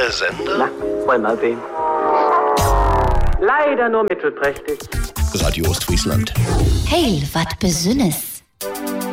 der Sender? Na, wollen wir mal sehen. Leider nur mittelprächtig. Radio Ostfriesland. Heil, wat besünnes.